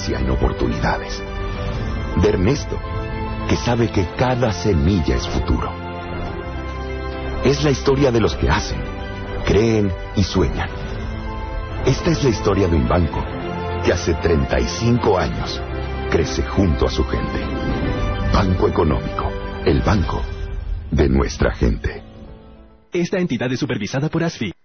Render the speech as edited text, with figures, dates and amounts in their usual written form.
experiencia en oportunidades. De Ernesto, que sabe que cada semilla es futuro. Es la historia de los que hacen, creen y sueñan. Esta es la historia de un banco que hace 35 años crece junto a su gente. Banco Económico, el banco de nuestra gente. Esta entidad es supervisada por ASFI.